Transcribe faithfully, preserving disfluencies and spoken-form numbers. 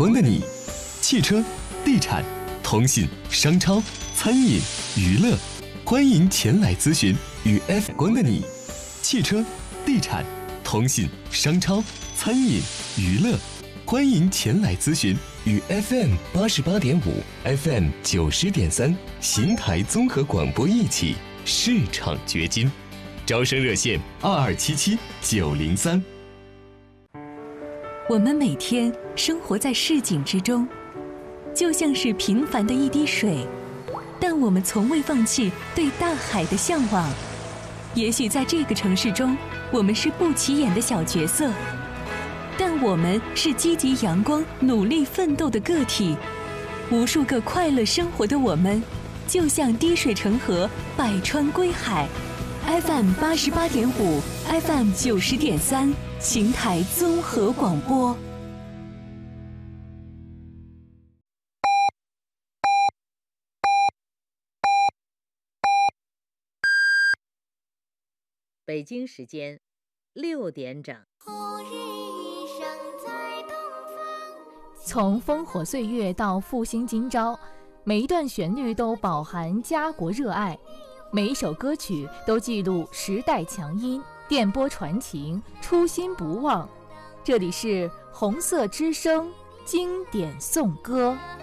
光的你。汽车、地产、通信、商超、餐饮、娱乐，欢迎前来咨询。与 F 光的你，汽车、地产、通信、商超、餐饮、娱乐，欢迎前来咨询。与 F M 八十八点五、F M 九十点三邢台综合广播一起市场掘金，招生热线二二七七九零三。 我们每天生活在市井之中，就像是平凡的一滴水，但我们从未放弃对大海的向往。也许在这个城市中，我们是不起眼的小角色，但我们是积极阳光、努力奋斗的个体。无数个快乐生活的我们，就像滴水成河，百川归海。F M 八十八点五 ，F M 九十点三，邢台综合广播。 北京时间六点整。 从烽火岁月到复兴今朝，每一段旋律都饱含家国热爱，每一首歌曲都记录时代强音，电波传情，初心不忘。这里是红色之声经典颂歌。